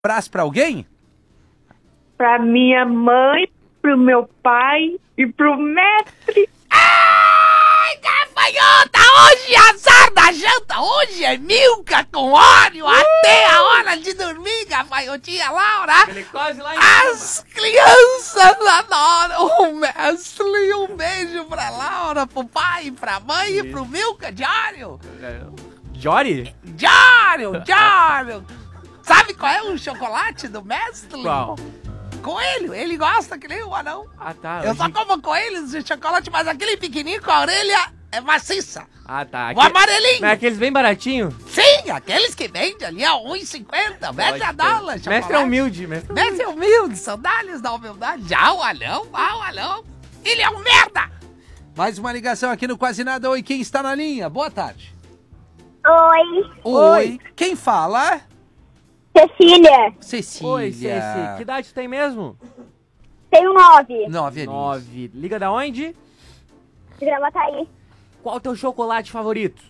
Abraço pra alguém? Pra minha mãe, pro meu pai e pro mestre. Ai, gafanhota! Hoje é azar da janta! Hoje é milka com óleo até a hora de dormir, gafanhotinha Laura! Glicose lá em As crianças adoram o mestre! Um beijo pra Laura, pro pai, pra mãe e pro milka diário! Jory? Diário! Sabe qual é o chocolate do mestre? Qual? Coelho, ele gosta que nem o anão. Ah, tá. Eu só como coelhos de chocolate, mas aquele pequenininho com a orelha é maciça. Ah, tá. O amarelinho. Mas aqueles bem baratinhos? Sim, aqueles que vendem ali a R$1,50. Mete a dólar, chocolate. Mestre é humilde, Mestre é humilde, sandálias da humildade. Já o anão, ele é um merda. Mais uma ligação aqui no Quase Nada. Oi, quem está na linha? Boa tarde. Oi, Quem fala? Cecília. Cecília. Oi, Ceci. Que idade tu tem mesmo? Tenho 9. 9 anos. 9. Liga da onde? Gravataí. Qual o teu chocolate favorito?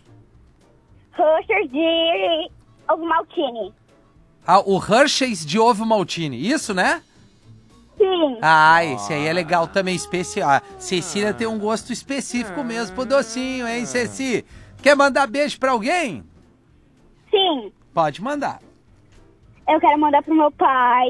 Rocher de ovo maltine. Ah, o Hershey's de ovo maltine. Isso, né? Sim. Ah, esse aí é legal também, especial. Cecília tem um gosto específico mesmo pro docinho, hein, Ceci? Quer mandar beijo pra alguém? Sim. Pode mandar. Eu quero mandar pro meu pai,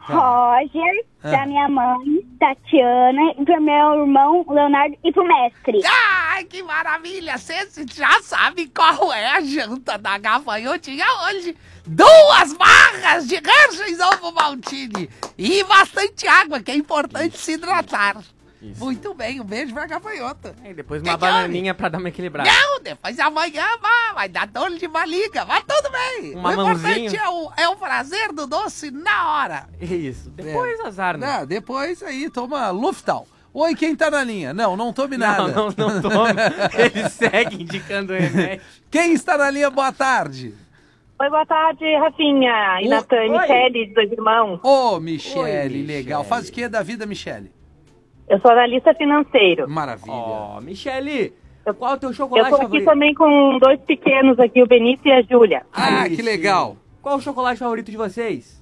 Roger, pra minha mãe, Tatiana, e pro meu irmão, Leonardo, e pro mestre. Ai, que maravilha. Você já sabe qual é a janta da gafanhotinha hoje. 2 barras de Hershey's ovo maltine e bastante água, que é importante se hidratar. Isso. Muito bem, um beijo pra gafanhota. E depois Que uma que houve? bananinha pra dar uma equilibrada. Não, depois amanhã vai dar dor de barriga, mas tudo bem. Um O mamãozinho. importante é o prazer do doce na hora. Isso. Depois azar, né? Não, depois aí toma Luftal. Oi, quem tá na linha? Não tome nada. Não tome. Ele segue indicando o remédio. Quem está na linha? Boa tarde. Oi, boa tarde, Rafinha e Natan, Oi. Michele, 2 irmãos. Ô, Michele, Oi, legal. Michele. Faz o que da vida, Michele? Eu sou analista financeiro. Maravilha. Ó, Michele, qual é o teu Eu chocolate tô aqui favorito? também com 2 pequenos aqui, o Benício e a Júlia. Ah, Aí que sim. legal. Qual o chocolate favorito de vocês?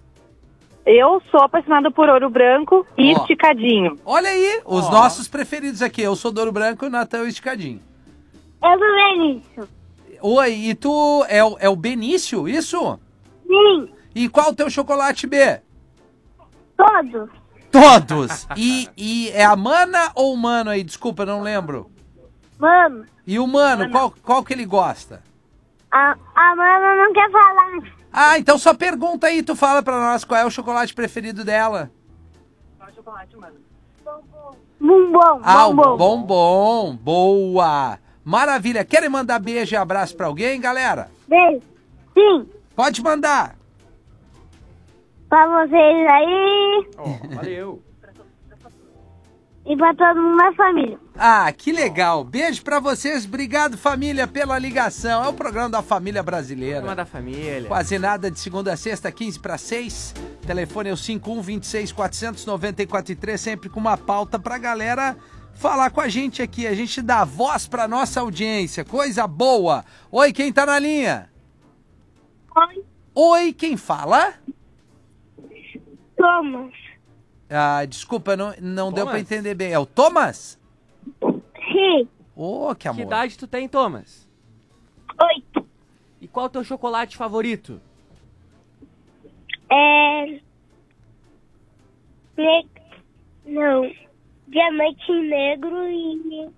Eu sou apaixonada por ouro branco e Ó. esticadinho. Olha aí, os Ó. nossos preferidos aqui. Eu sou Douro Branco e o Natan é o Esticadinho. Eu também nisso. Oi, e tu é o Benício, isso? Sim, E qual o teu chocolate B? todos. Todos. E é a Mana ou o Mano aí? Desculpa, não lembro. Mano, E o Mano, qual que ele gosta? a mama não quer falar. Ah, então só pergunta aí, tu fala pra nós qual é o chocolate preferido dela. Bombom. Ah, o bombom. Boa. Maravilha. Querem mandar beijo e abraço pra alguém, galera? Beijo. Sim, Pode mandar. pra vocês aí Ó, valeu. e pra todo mundo da família. Ah, que legal. Beijo pra vocês. Obrigado, família, pela ligação. É o programa da família brasileira. Uma da família. Quase nada, de segunda a sexta, 15:06. Telefone é o 5126-494-3, sempre com uma pauta pra galera falar com a gente aqui. A gente dá voz pra nossa audiência. Coisa boa. Oi, quem tá na linha? Oi, Oi, quem fala? Thomas. Ah, desculpa, não deu pra Thomas? entender bem. É o Thomas? Sim, Ô, que Que amor. idade tu tem, Thomas? 8. E qual o teu chocolate favorito? Não. Diamante negro e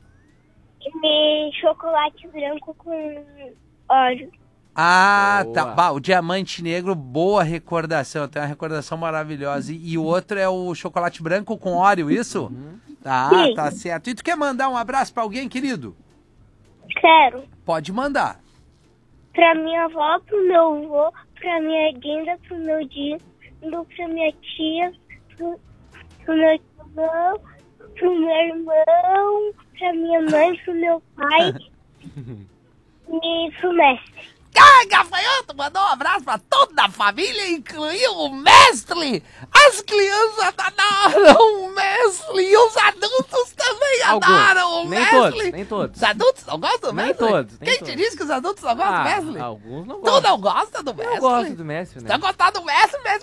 chocolate branco com óleo. Ah, Boa. tá. Bah, o diamante negro, boa recordação. Tem uma recordação maravilhosa. E o outro é o chocolate branco com óleo, isso? Ah, Sim. tá certo. E tu quer mandar um abraço pra alguém, querido? Quero. Pode mandar. Pra minha avó, pro meu avô, pra minha Guinda, pro meu Dindo, pra minha tia, pro meu irmão, pra minha mãe, pro meu pai e pro mestre. Ai, Gafanhoto mandou um abraço pra toda a família, incluiu o mestre. As crianças adoram o mestre e os adultos também adoram o Nem mestre. todos, nem todos. Os adultos não gostam do Nem mestre? todos, nem Quem todos. te disse que os adultos não gostam do mestre? Alguns não Tu gostam. não gosta do mestre? Eu gosto do mestre, né? Tu não gosta do mestre